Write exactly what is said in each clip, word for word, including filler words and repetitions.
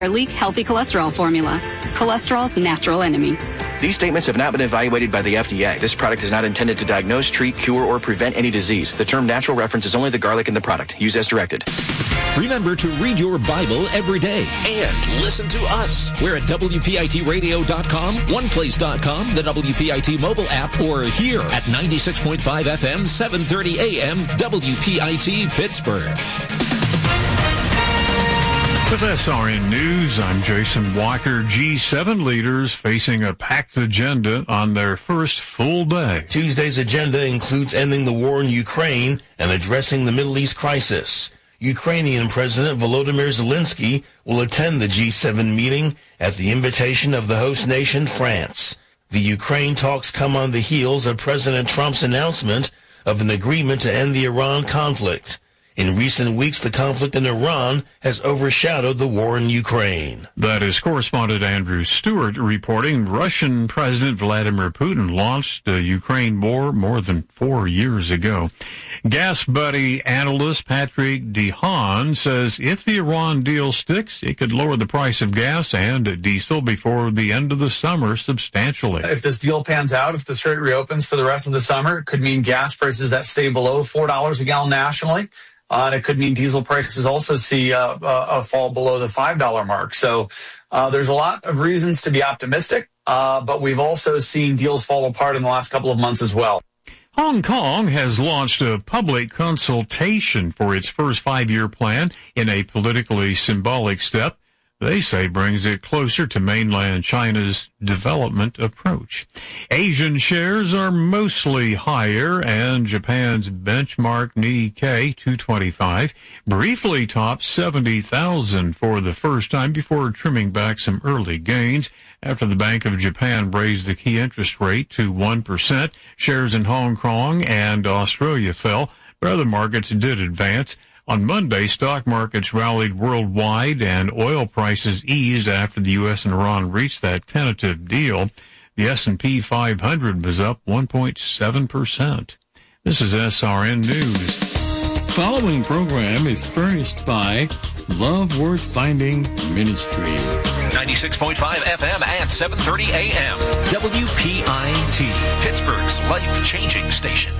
Leak Healthy Cholesterol Formula, cholesterol's natural enemy. These statements have not been evaluated by the F D A. This product is not intended to diagnose, treat, cure, or prevent any disease. The term natural references only the garlic in the product. Use as directed. Remember to read your Bible every day and listen to us. We're at W P I T radio dot com, one place dot com, the W P I T mobile app, or here at ninety-six point five F M, seven thirty A M, W P I T Pittsburgh. With S R N News, I'm Jason Walker. G seven leaders facing a packed agenda on their first full day. Tuesday's agenda includes ending the war in Ukraine and addressing the Middle East crisis. Ukrainian President Volodymyr Zelensky will attend the G seven meeting at the invitation of the host nation, France. The Ukraine talks come on the heels of President Trump's announcement of an agreement to end the Iran conflict. In recent weeks, the conflict in Iran has overshadowed the war in Ukraine. That is correspondent Andrew Stewart reporting. Russian President Vladimir Putin launched the Ukraine war more than four years ago. Gas Buddy analyst Patrick DeHaan says if the Iran deal sticks, it could lower the price of gas and diesel before the end of the summer substantially. If this deal pans out, if the strait reopens for the rest of the summer, it could mean gas prices that stay below four dollars a gallon nationally. Uh, and it could mean diesel prices also see uh, uh, a fall below the five dollar mark. So uh, there's a lot of reasons to be optimistic, uh, but we've also seen deals fall apart in the last couple of months as well. Hong Kong has launched a public consultation for its first five-year plan in a politically symbolic step they say brings it closer to mainland China's development approach. Asian shares are mostly higher, and Japan's benchmark Nikkei two twenty-five briefly topped seventy thousand for the first time before trimming back some early gains after the Bank of Japan raised the key interest rate to one percent. Shares in Hong Kong and Australia fell, but other markets did advance. On Monday, stock markets rallied worldwide and oil prices eased after the U S and Iran reached that tentative deal. The S and P five hundred was up one point seven percent. This is S R N News. Following program is furnished by Love Worth Finding Ministry. ninety-six point five F M at seven thirty A M. W P I T, Pittsburgh's life-changing station.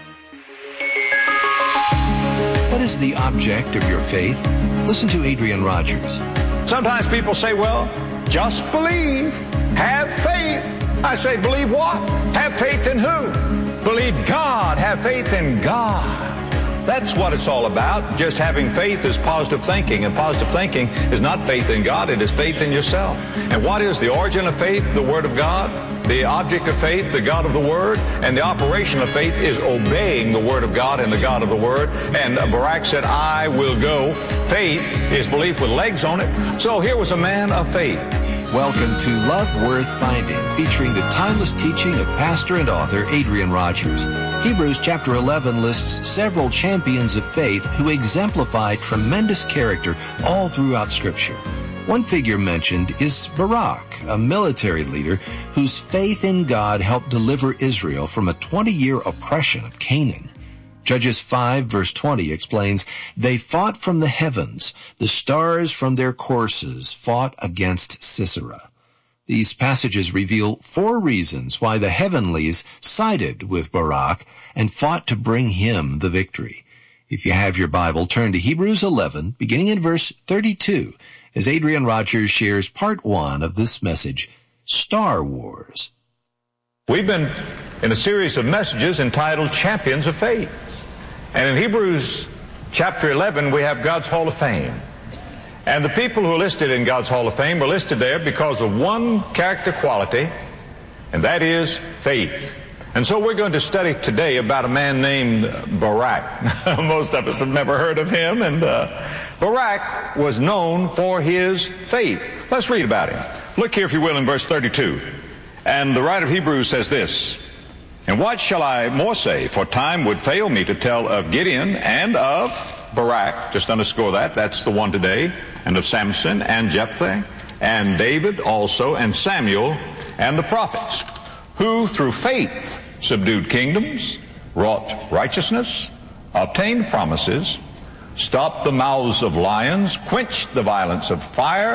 What is the object of your faith? Listen to Adrian Rogers. Sometimes people say, well, just believe. Have faith. I say, believe what? Have faith in who? Believe God. Have faith in God. That's what it's all about. Just having faith is positive thinking, and positive thinking is not faith in God, it is faith in yourself. And what is the origin of faith? The Word of God. The object of faith, the God of the Word. And the operation of faith is obeying the Word of God and the God of the Word. And Barak said, I will go. Faith is belief with legs on it. So here was a man of faith. Welcome to Love Worth Finding, featuring the timeless teaching of pastor and author Adrian Rogers. Hebrews chapter eleven lists several champions of faith who exemplify tremendous character all throughout Scripture. One figure mentioned is Barak, a military leader whose faith in God helped deliver Israel from a twenty-year oppression of Canaan. Judges five verse twenty explains, they fought from the heavens, the stars from their courses fought against Sisera. These passages reveal four reasons why the heavenlies sided with Barak and fought to bring him the victory. If you have your Bible, turn to Hebrews eleven, beginning in verse thirty-two, as Adrian Rogers shares part one of this message, Star Wars. We've been in a series of messages entitled Champions of Faith. And in Hebrews chapter eleven, we have God's Hall of Fame. And the people who are listed in God's Hall of Fame are listed there because of one character quality, and that is faith. And so we're going to study today about a man named Barak. Most of us have never heard of him, and uh, Barak was known for his faith. Let's read about him. Look here, if you will, in verse thirty-two. And the writer of Hebrews says this, and what shall I more say? For time would fail me to tell of Gideon and of Barak. Just underscore that. That's the one today. And of Samson and Jephthah and David also and Samuel and the prophets, who through faith subdued kingdoms, wrought righteousness, obtained promises, stopped the mouths of lions, quenched the violence of fire,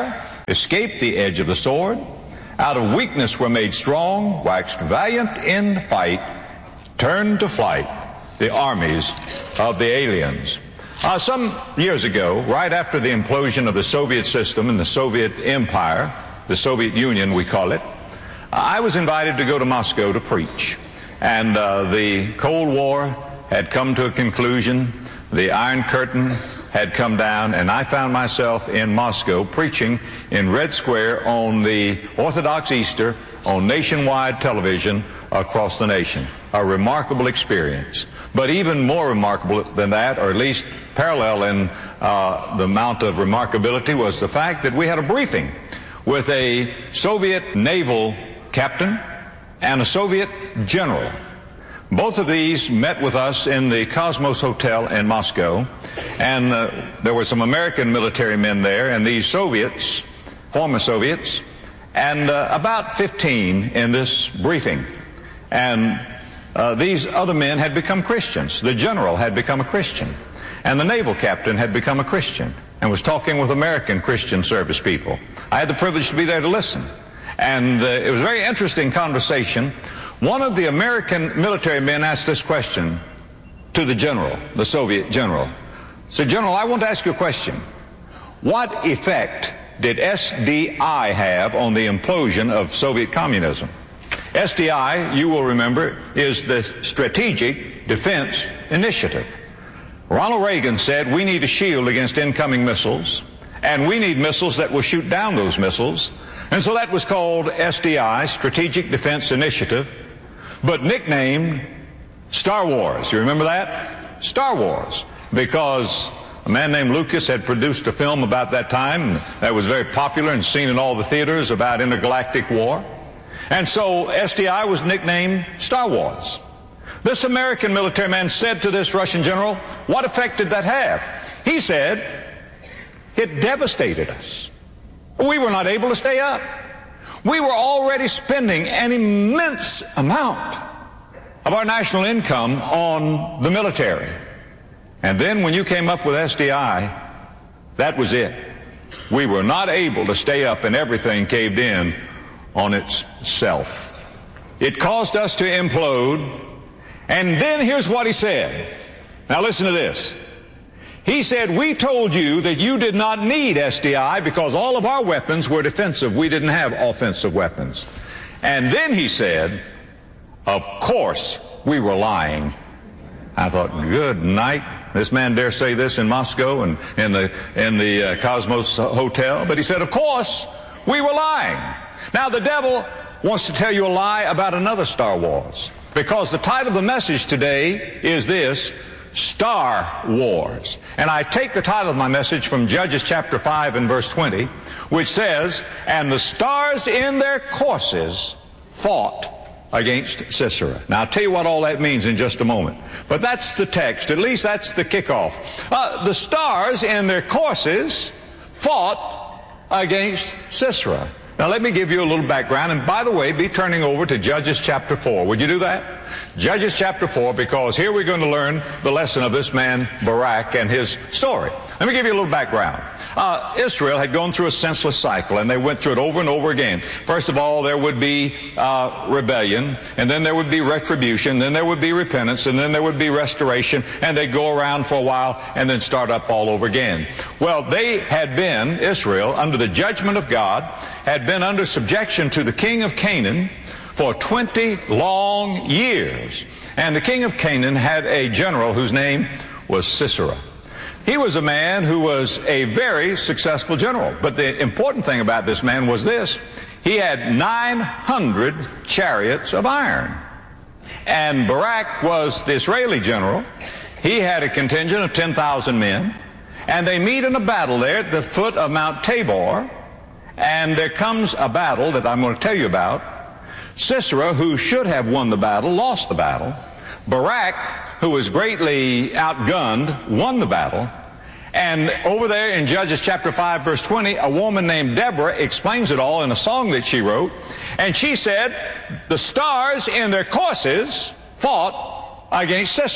escaped the edge of the sword. Out of weakness were made strong, waxed valiant in fight, turned to flight the armies of the aliens. Uh, some years ago, right after the implosion of the Soviet system and the Soviet Empire, the Soviet Union we call it, I was invited to go to Moscow to preach. And uh, the Cold War had come to a conclusion. The Iron Curtain had come down, and I found myself in Moscow preaching in Red Square on the Orthodox Easter on nationwide television across the nation. A remarkable experience. But even more remarkable than that, or at least parallel in uh, the amount of remarkability, was the fact that we had a briefing with a Soviet naval captain and a Soviet general. Both of these met with us in the Cosmos Hotel in Moscow, and uh, there were some American military men there, and these Soviets, former Soviets, and uh, about fifteen in this briefing. And uh, these other men had become Christians. The general had become a Christian, and the naval captain had become a Christian, and was talking with American Christian service people. I had the privilege to be there to listen, and uh, it was a very interesting conversation. One of the American military men asked this question to the general, the Soviet general. He said, "General, I want to ask you a question. What effect did S D I have on the implosion of Soviet communism?" S D I, you will remember, is the Strategic Defense Initiative. Ronald Reagan said we need a shield against incoming missiles, and we need missiles that will shoot down those missiles. And so that was called S D I, Strategic Defense Initiative, but nicknamed Star Wars. You remember that? Star Wars. Because a man named Lucas had produced a film about that time that was very popular and seen in all the theaters about intergalactic war. And so S D I was nicknamed Star Wars. This American military man said to this Russian general, what effect did that have? He said, it devastated us. We were not able to stay up. We were already spending an immense amount of our national income on the military. And then when you came up with S D I, that was it. We were not able to stay up, and everything caved in on itself. It caused us to implode. And then here's what he said. Now listen to this. He said, we told you that you did not need S D I because all of our weapons were defensive. We didn't have offensive weapons. And then he said, of course we were lying. I thought, good night. This man dare say this in Moscow and in the, in the uh, Cosmos Hotel. But he said, of course we were lying. Now the devil wants to tell you a lie about another Star Wars. Because the title of the message today is this, Star Wars. And I take the title of my message from Judges chapter five and verse twenty, which says, and the stars in their courses fought against Sisera. Now I'll tell you what all that means in just a moment. But that's the text. At least that's the kickoff. Uh, the stars in their courses fought against Sisera. Now let me give you a little background, and by the way, be turning over to Judges chapter four. Would you do that? Judges chapter four, because here we're going to learn the lesson of this man Barak and his story. Let me give you a little background. Uh, Israel had gone through a senseless cycle, and they went through it over and over again. First of all, there would be uh, rebellion, and then there would be retribution, then there would be repentance, and then there would be restoration, and they'd go around for a while and then start up all over again. Well, they had been, Israel, under the judgment of God, had been under subjection to the king of Canaan for twenty long years. And the king of Canaan had a general whose name was Sisera. He was a man who was a very successful general. But the important thing about this man was this. He had nine hundred chariots of iron. And Barak was the Israeli general. He had a contingent of ten thousand men. And they meet in a battle there at the foot of Mount Tabor. And there comes a battle that I'm going to tell you about. Sisera, who should have won the battle, lost the battle. Barak, who was greatly outgunned, won the battle. And over there in Judges chapter five, verse twenty, a woman named Deborah explains it all in a song that she wrote. And she said, the stars in their courses fought against Sisera.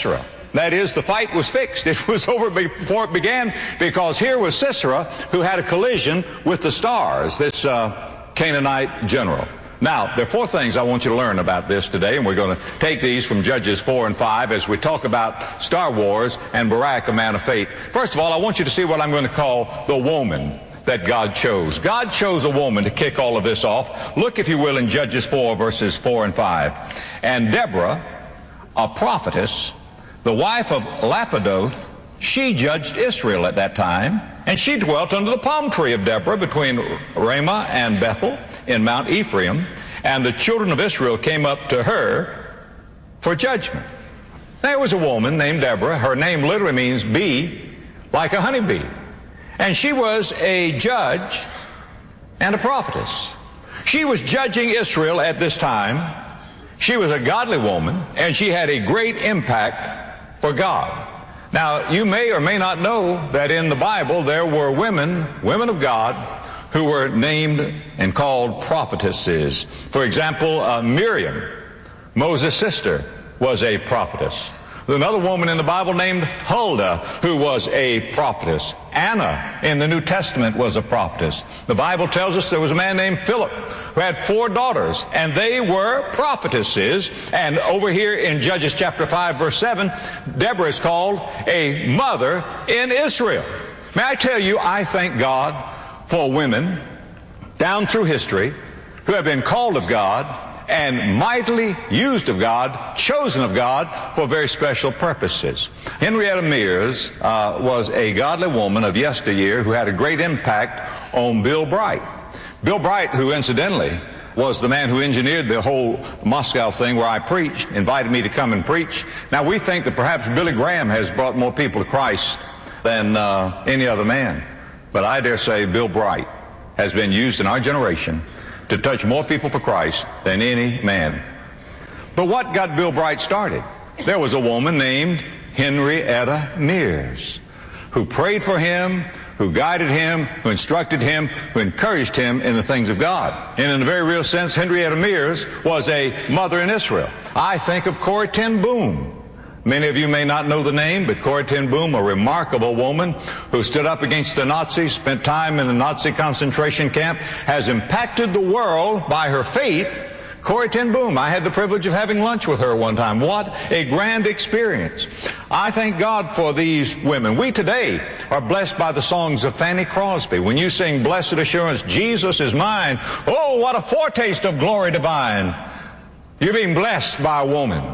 That is, the fight was fixed. It was over before it began, because here was Sisera, who had a collision with the stars, this uh, Canaanite general. Now, there are four things I want you to learn about this today, and we're going to take these from Judges four and five as we talk about Star Wars and Barak, a man of faith. First of all, I want you to see what I'm going to call the woman that God chose. God chose a woman to kick all of this off. Look, if you will, in Judges four, verses four and five. And Deborah, a prophetess, the wife of Lapidoth, she judged Israel at that time, and she dwelt under the palm tree of Deborah between Ramah and Bethel in Mount Ephraim, and the children of Israel came up to her for judgment. There was a woman named Deborah. Her name literally means bee, like a honeybee. And she was a judge and a prophetess. She was judging Israel at this time. She was a godly woman, and she had a great impact for God. Now, you may or may not know that in the Bible there were women, women of God, who were named and called prophetesses. For example, uh, Miriam, Moses' sister, was a prophetess. Another woman in the Bible named Huldah, who was a prophetess. Anna in the New Testament was a prophetess. The Bible tells us there was a man named Philip who had four daughters, and they were prophetesses. And over here in Judges chapter five, verse seven, Deborah is called a mother in Israel. May I tell you, I thank God for women down through history who have been called of God and mightily used of God, chosen of God for very special purposes. Henrietta Mears uh, was a godly woman of yesteryear who had a great impact on Bill Bright. Bill Bright, who incidentally was the man who engineered the whole Moscow thing where I preached, invited me to come and preach. Now, we think that perhaps Billy Graham has brought more people to Christ than uh, any other man. But I dare say Bill Bright has been used in our generation to touch more people for Christ than any man. But what got Bill Bright started? There was a woman named Henrietta Mears who prayed for him, who guided him, who instructed him, who encouraged him in the things of God. And in a very real sense, Henrietta Mears was a mother in Israel. I think of Corrie ten Boom. Many of you may not know the name, but Corrie ten Boom, a remarkable woman who stood up against the Nazis, spent time in the Nazi concentration camp, has impacted the world by her faith. Corrie ten Boom, I had the privilege of having lunch with her one time. What a grand experience. I thank God for these women. We today are blessed by the songs of Fanny Crosby. When you sing Blessed Assurance, Jesus is mine, oh, what a foretaste of glory divine. You're being blessed by a woman.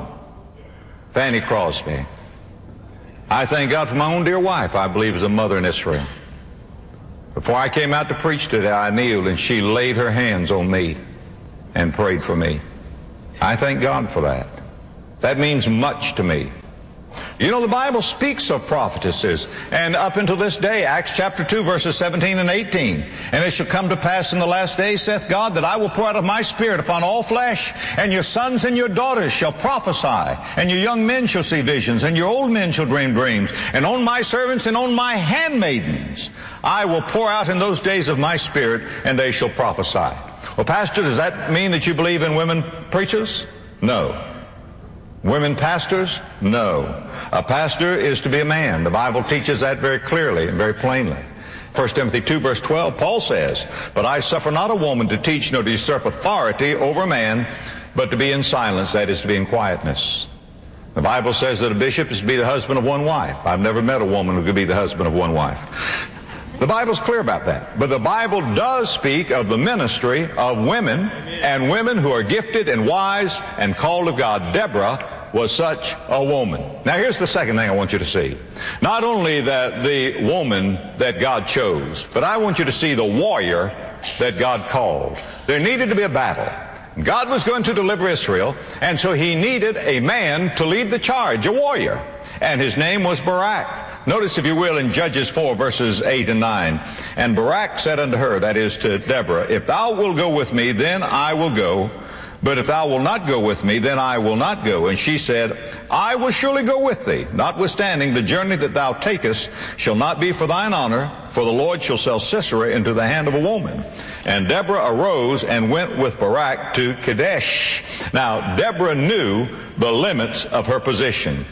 Fanny Crosby. I thank God for my own dear wife, I believe is a mother in Israel. Before I came out to preach today, I kneeled and she laid her hands on me and prayed for me. I thank God for that. That means much to me. You know, the Bible speaks of prophetesses, and up until this day, Acts chapter two, verses seventeen and eighteen. And it shall come to pass in the last days, saith God, that I will pour out of my spirit upon all flesh, and your sons and your daughters shall prophesy, and your young men shall see visions, and your old men shall dream dreams, and on my servants and on my handmaidens I will pour out in those days of my spirit, and they shall prophesy. Well, Pastor, does that mean that you believe in women preachers? No. Women pastors? No. A pastor is to be a man. The Bible teaches that very clearly and very plainly. First Timothy two, verse twelve, Paul says, but I suffer not a woman to teach nor to usurp authority over a man, but to be in silence, that is, to be in quietness. The Bible says that a bishop is to be the husband of one wife. I've never met a woman who could be the husband of one wife. The Bible's clear about that. But the Bible does speak of the ministry of women, and women who are gifted and wise and called of God. Deborah was such a woman. Now here's the second thing I want you to see. Not only that the woman that God chose, but I want you to see the warrior that God called. There needed to be a battle. God was going to deliver Israel, and so he needed a man to lead the charge, a warrior. And his name was Barak. Notice, if you will, in Judges four, verses eight and nine. And Barak said unto her, that is to Deborah, if thou wilt go with me, then I will go. But if thou wilt not go with me, then I will not go. And she said, I will surely go with thee. Notwithstanding, the journey that thou takest shall not be for thine honor, for the Lord shall sell Sisera into the hand of a woman. And Deborah arose and went with Barak to Kadesh. Now, Deborah knew the limits of her position.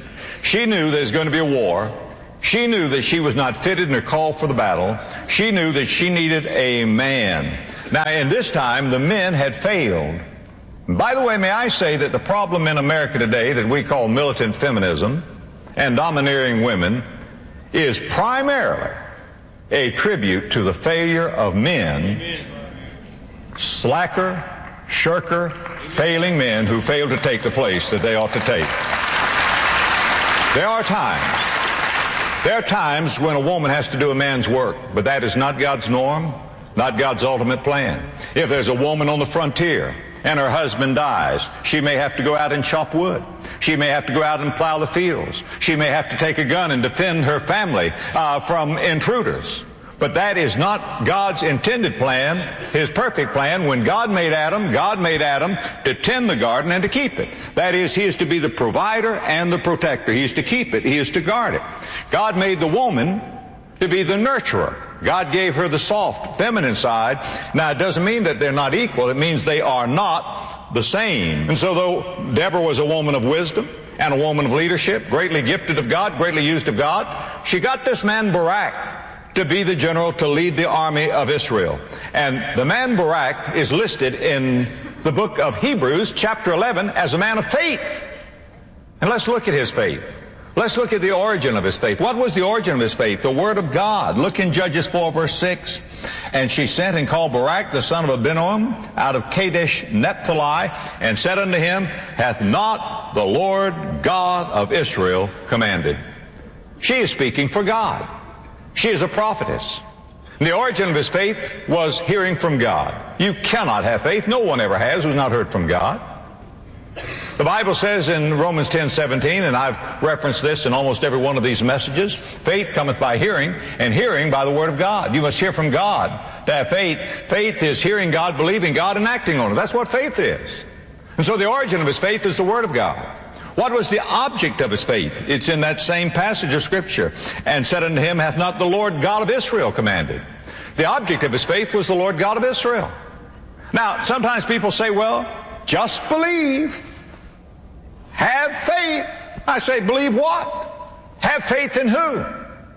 She knew there was going to be a war. She knew that she was not fitted nor called for the battle. She knew that she needed a man. Now, in this time, the men had failed. By the way, may I say that the problem in America today that we call militant feminism and domineering women is primarily a tribute to the failure of men, slacker, shirker, failing men who fail to take the place that they ought to take. There are times, there are times when a woman has to do a man's work, but that is not God's norm, not God's ultimate plan. If there's a woman on the frontier and her husband dies, she may have to go out and chop wood. She may have to go out and plow the fields. She may have to take a gun and defend her family uh, from intruders. But that is not God's intended plan, His perfect plan. When God made Adam, God made Adam to tend the garden and to keep it. That is, He is to be the provider and the protector. He is to keep it. He is to guard it. God made the woman to be the nurturer. God gave her the soft, feminine side. Now, it doesn't mean that they're not equal. It means they are not the same. And so though Deborah was a woman of wisdom and a woman of leadership, greatly gifted of God, greatly used of God, she got this man Barak to be the general to lead the army of Israel. And the man Barak is listed in the book of Hebrews, chapter eleven, as a man of faith. And let's look at his faith. Let's look at the origin of his faith. What was the origin of his faith? The Word of God. Look in Judges four, verse six. And she sent and called Barak, the son of Abinoam, out of Kadesh Naphtali, and said unto him, Hath not the Lord God of Israel commanded? She is speaking for God. She is a prophetess. The origin of his faith was hearing from God. You cannot have faith. No one ever has who's not heard from God. The Bible says in Romans ten seventeen, and I've referenced this in almost every one of these messages, faith cometh by hearing, and hearing by the Word of God. You must hear from God to have faith. Faith is hearing God, believing God, and acting on it. That's what faith is. And so the origin of his faith is the Word of God. What was the object of his faith? It's in that same passage of Scripture. And said unto him, Hath not the Lord God of Israel commanded? The object of his faith was the Lord God of Israel. Now, sometimes people say, well, just believe. Have faith. I say, believe what? Have faith in who?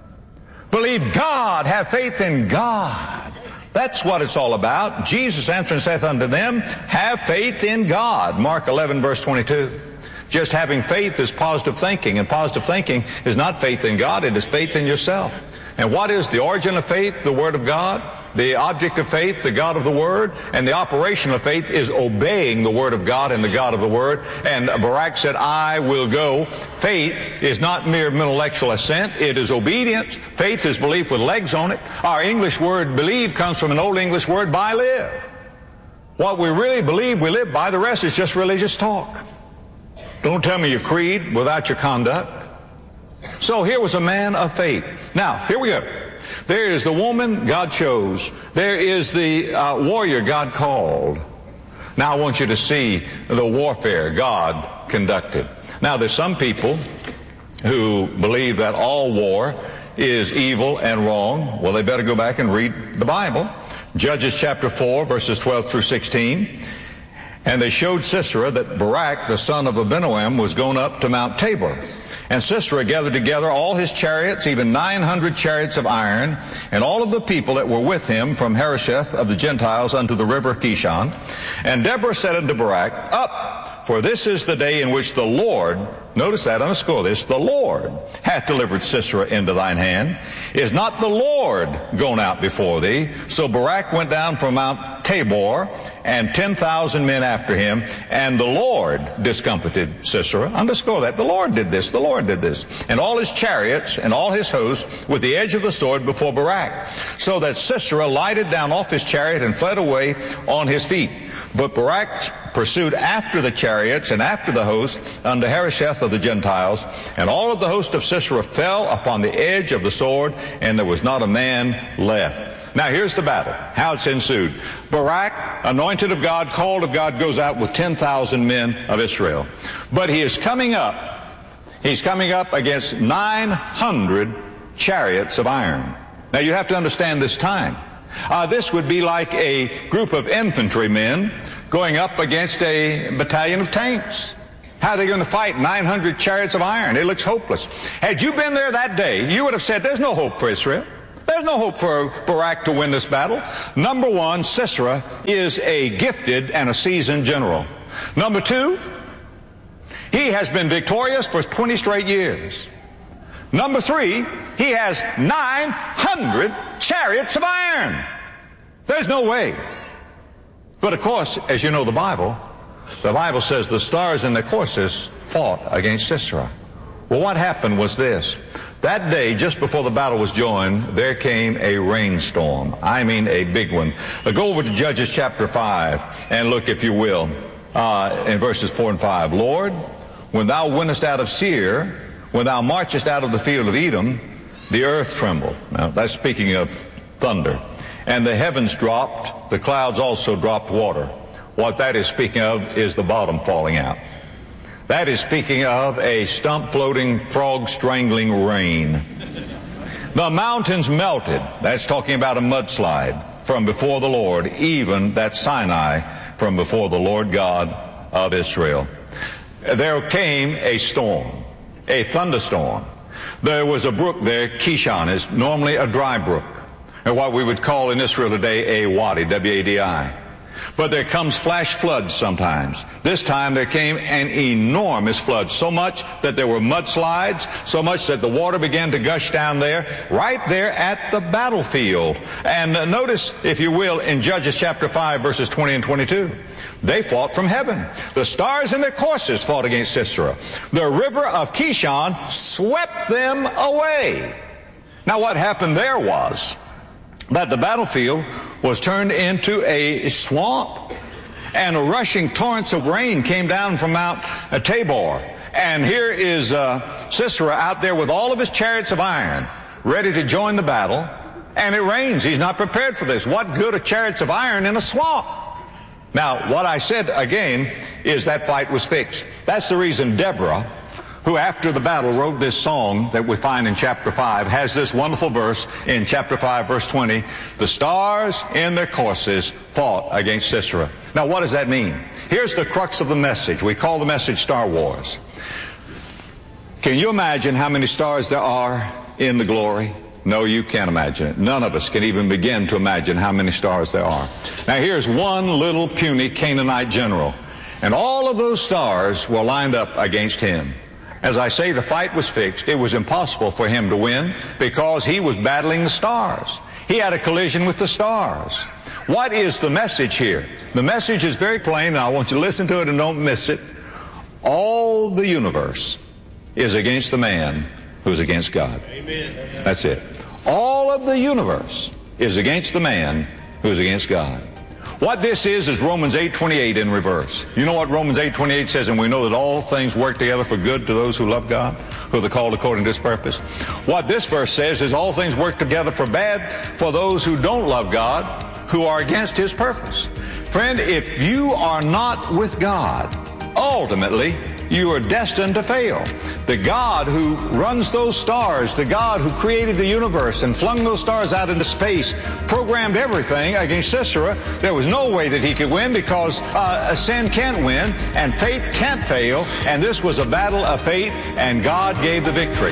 Believe God. Have faith in God. That's what it's all about. Jesus answering saith unto them, Have faith in God. Mark eleven, verse twenty-two. Just having faith is positive thinking, and positive thinking is not faith in God, it is faith in yourself. And what is the origin of faith? The Word of God. The object of faith, the God of the Word. And the operation of faith is obeying the Word of God and the God of the Word. And Barak said, I will go. Faith is not mere intellectual assent, it is obedience. Faith is belief with legs on it. Our English word believe comes from an old English word, by live. What we really believe, we live by. The rest is just religious talk. Don't tell me your creed without your conduct. So here was a man of faith. Now, here we go. There is the woman God chose. There is the uh, warrior God called. Now I want you to see the warfare God conducted. Now there's some people who believe that all war is evil and wrong. Well, they better go back and read the Bible. Judges chapter four, verses twelve through sixteen. And they showed Sisera that Barak, the son of Abinoam, was gone up to Mount Tabor. And Sisera gathered together all his chariots, even nine hundred chariots of iron, and all of the people that were with him from Harosheth of the Gentiles unto the river Kishon. And Deborah said unto Barak, Up, for this is the day in which the Lord, notice that, underscore this, the Lord hath delivered Sisera into thine hand. Is not the Lord gone out before thee? So Barak went down from Mount Tabor, and ten thousand men after him, and the Lord discomfited Sisera. Underscore that. The Lord did this. The Lord did this. And all his chariots and all his hosts with the edge of the sword before Barak. So that Sisera lighted down off his chariot and fled away on his feet. But Barak pursued after the chariots and after the host unto Harosheth of the Gentiles. And all of the host of Sisera fell upon the edge of the sword, and there was not a man left. Now here's the battle, how it's ensued. Barak, anointed of God, called of God, goes out with ten thousand men of Israel. But he is coming up, he's coming up against nine hundred chariots of iron. Now you have to understand this time. Uh, this would be like a group of infantrymen going up against a battalion of tanks. How are they going to fight nine hundred chariots of iron? It looks hopeless. Had you been there that day, you would have said, there's no hope for Israel. There's no hope for Barak to win this battle. Number one, Sisera is a gifted and a seasoned general. Number two, he has been victorious for twenty straight years. Number three, he has nine hundred chariots of iron. There's no way. But of course, as you know the Bible, the Bible says the stars in their courses fought against Sisera. Well, what happened was this. That day, just before the battle was joined, there came a rainstorm. I mean a big one. Uh, go over to Judges chapter five and look, if you will, uh, in verses four and five. Lord, when thou wentest out of Seir, when thou marchest out of the field of Edom, the earth trembled. Now, that's speaking of thunder. And the heavens dropped, the clouds also dropped water. What that is speaking of is the bottom falling out. That is speaking of a stump floating, frog strangling rain. The mountains melted. That's talking about a mudslide from before the Lord, even that Sinai from before the Lord God of Israel. There came a storm, a thunderstorm. There was a brook there, Kishon, is normally a dry brook, or what we would call in Israel today a wadi, W A D I. But there comes flash floods sometimes. This time there came an enormous flood, so much that there were mudslides, so much that the water began to gush down there, right there at the battlefield. And uh, notice, if you will, in Judges chapter five, verses twenty and twenty-two. They fought from heaven. The stars in their courses fought against Sisera. The river of Kishon swept them away. Now what happened there was that the battlefield was turned into a swamp, and a rushing torrents of rain came down from Mount Tabor. And here is uh, Sisera out there with all of his chariots of iron, ready to join the battle, and it rains. He's not prepared for this. What good are chariots of iron in a swamp? Now, what I said again is that fight was fixed. That's the reason Deborah, who after the battle wrote this song that we find in chapter five, has this wonderful verse in chapter five, verse twenty. The stars in their courses fought against Sisera. Now, what does that mean? Here's the crux of the message. We call the message Star Wars. Can you imagine how many stars there are in the glory? No, you can't imagine it. None of us can even begin to imagine how many stars there are. Now, here's one little puny Canaanite general, and all of those stars were lined up against him. As I say, the fight was fixed. It was impossible for him to win because he was battling the stars. He had a collision with the stars. What is the message here? The message is very plain, and I want you to listen to it and don't miss it. All the universe is against the man who's against God. Amen. That's it. All of the universe is against the man who's against God. What this is is Romans eight twenty-eight in reverse. You know what Romans eight twenty-eight says? And we know that all things work together for good to those who love God, who are called according to his purpose. What this verse says is all things work together for bad for those who don't love God, who are against his purpose. Friend, if you are not with God, ultimately you are destined to fail. The God who runs those stars, the God who created the universe and flung those stars out into space, programmed everything against Sisera. There was no way that he could win because uh, sin can't win and faith can't fail. And this was a battle of faith, and God gave the victory.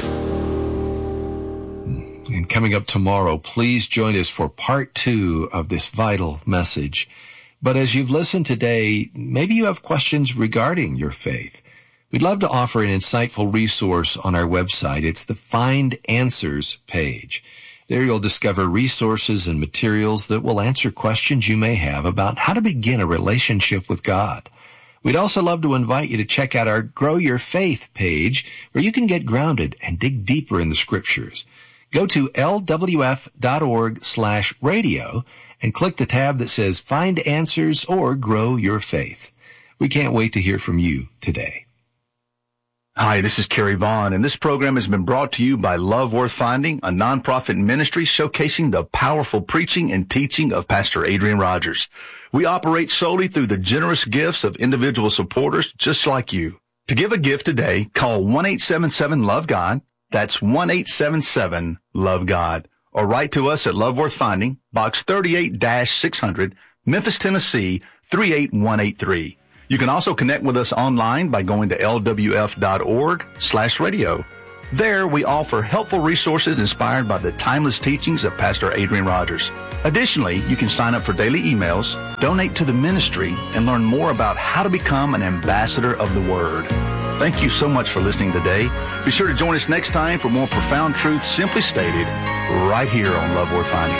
And coming up tomorrow, please join us for part two of this vital message. But as you've listened today, maybe you have questions regarding your faith. We'd love to offer an insightful resource on our website. It's the Find Answers page. There you'll discover resources and materials that will answer questions you may have about how to begin a relationship with God. We'd also love to invite you to check out our Grow Your Faith page, where you can get grounded and dig deeper in the Scriptures. Go to L W F dot org slash radio and click the tab that says Find Answers or Grow Your Faith. We can't wait to hear from you today. Hi, this is Kerry Vaughn, and this program has been brought to you by Love Worth Finding, a nonprofit ministry showcasing the powerful preaching and teaching of Pastor Adrian Rogers. We operate solely through the generous gifts of individual supporters just like you. To give a gift today, call one eight seven seven love God. That's one eight seven seven love God. Or write to us at Love Worth Finding, Box thirty-eight six hundred, Memphis, Tennessee, three eight one eight three. You can also connect with us online by going to L W F dot org slash radio. There, we offer helpful resources inspired by the timeless teachings of Pastor Adrian Rogers. Additionally, you can sign up for daily emails, donate to the ministry, and learn more about how to become an ambassador of the Word. Thank you so much for listening today. Be sure to join us next time for more profound truth simply stated right here on Love Worth Finding.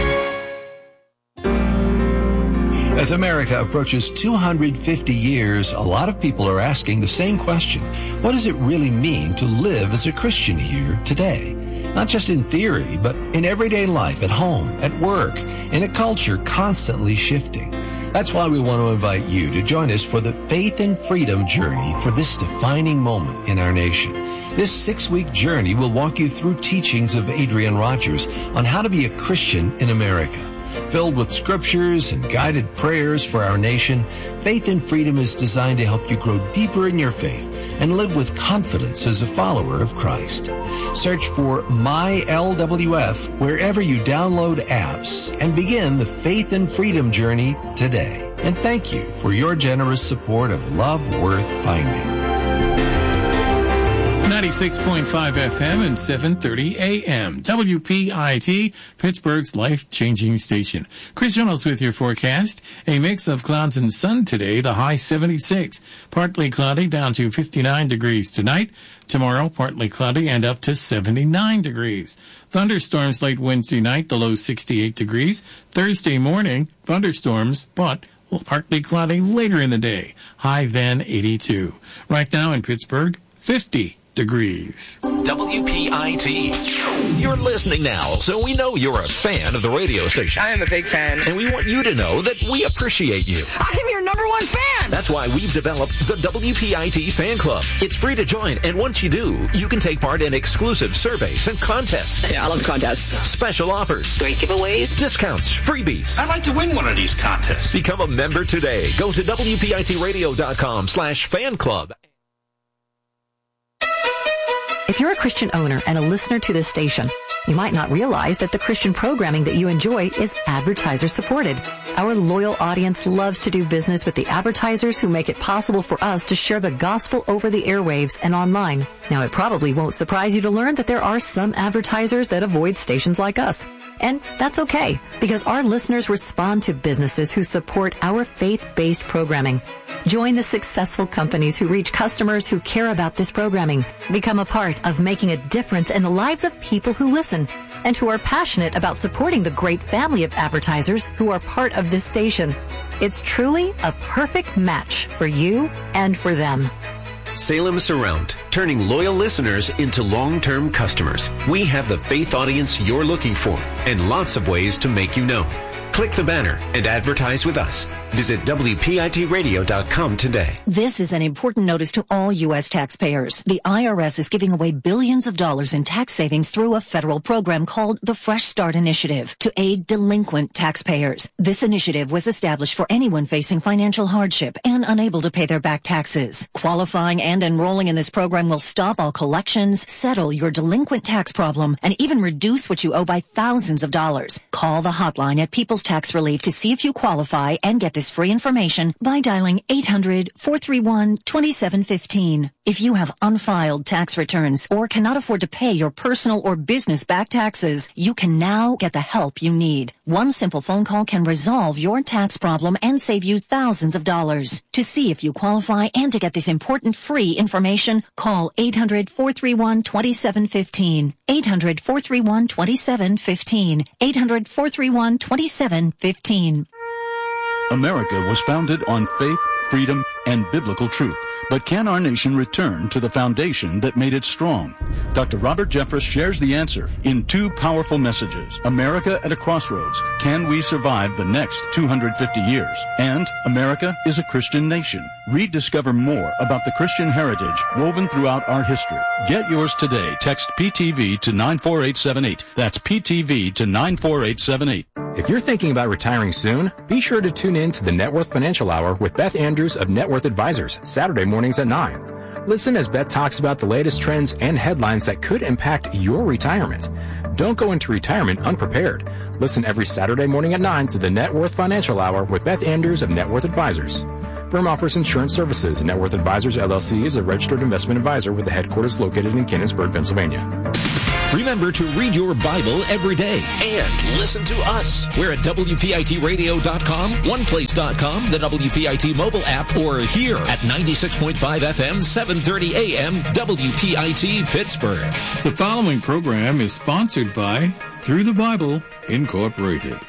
As America approaches two hundred fifty years, a lot of people are asking the same question. What does it really mean to live as a Christian here today? Not just in theory, but in everyday life, at home, at work, in a culture constantly shifting. That's why we want to invite you to join us for the Faith and Freedom journey for this defining moment in our nation. This six-week journey will walk you through teachings of Adrian Rogers on how to be a Christian in America. Filled with scriptures and guided prayers for our nation, Faith and Freedom is designed to help you grow deeper in your faith and live with confidence as a follower of Christ. Search for My L W F wherever you download apps and begin the Faith and Freedom journey today. And thank you for your generous support of Love Worth Finding. ninety-six point five F M and seven thirty A M. W P I T, Pittsburgh's life-changing station. Chris Reynolds with your forecast. A mix of clouds and sun today, the high seventy-six. Partly cloudy down to fifty-nine degrees tonight. Tomorrow, partly cloudy and up to seventy-nine degrees. Thunderstorms late Wednesday night, the low sixty-eight degrees. Thursday morning, thunderstorms, but well, partly cloudy later in the day. High then eighty-two. Right now in Pittsburgh, fifty degrees. W P I T. You're listening now, so we know you're a fan of the radio station. I am a big fan. And we want you to know that we appreciate you. I am your number one fan! That's why we've developed the W P I T Fan Club. It's free to join, and once you do, you can take part in exclusive surveys and contests. Yeah, I love contests. Special offers. Great giveaways. Discounts. Freebies. I'd like to win one of these contests. Become a member today. Go to W P I T radio dot com slash fan club. If you're a Christian owner and a listener to this station, you might not realize that the Christian programming that you enjoy is advertiser supported. Our loyal audience loves to do business with the advertisers who make it possible for us to share the gospel over the airwaves and online. Now, it probably won't surprise you to learn that there are some advertisers that avoid stations like us. And that's okay, because our listeners respond to businesses who support our faith-based programming. Join the successful companies who reach customers who care about this programming. Become a part of making a difference in the lives of people who listen and who are passionate about supporting the great family of advertisers who are part of this station. It's truly a perfect match for you and for them. Salem Surround, turning loyal listeners into long-term customers. We have the faith audience you're looking for and lots of ways to make you known. Click the banner and advertise with us. Visit W P I T radio dot com today. This is an important notice to all U S taxpayers. The I R S is giving away billions of dollars in tax savings through a federal program called the Fresh Start Initiative to aid delinquent taxpayers. This initiative was established for anyone facing financial hardship and unable to pay their back taxes. Qualifying and enrolling in this program will stop all collections, settle your delinquent tax problem, and even reduce what you owe by thousands of dollars. Call the hotline at People's Tax Relief to see if you qualify and get this free information by dialing eight hundred, four three one, two seven one five. If you have unfiled tax returns or cannot afford to pay your personal or business back taxes, you can now get the help you need. One simple phone call can resolve your tax problem and save you thousands of dollars. To see if you qualify and to get this important free information, call eight hundred, four three one, two seven one five. eight hundred, four three one, two seven one five. eight hundred, four three one, two seven one five. America was founded on faith, freedom, and biblical truth. But can our nation return to the foundation that made it strong? Doctor Robert Jeffress shares the answer in two powerful messages. America at a Crossroads. Can we survive the next two hundred fifty years? And America is a Christian nation. Rediscover more about the Christian heritage woven throughout our history. Get yours today. Text P T V to nine four eight seven eight. That's P T V to nine four eight seven eight. If you're thinking about retiring soon, be sure to tune in to the Net Worth Financial Hour with Beth Andrews of Net Worth Advisors, Saturday mornings at nine. Listen as Beth talks about the latest trends and headlines that could impact your retirement. Don't go into retirement unprepared. Listen every Saturday morning at nine to the Net Worth Financial Hour with Beth Andrews of Net Worth Advisors. Firm offers insurance services. Net Worth Advisors, L L C is a registered investment advisor with the headquarters located in Canonsburg, Pennsylvania. Remember to read your Bible every day and listen to us. We're at W P I T radio dot com, one place dot com, the W P I T mobile app, or here at ninety-six point five F M, seven thirty A M, W P I T Pittsburgh. The following program is sponsored by Through the Bible Incorporated.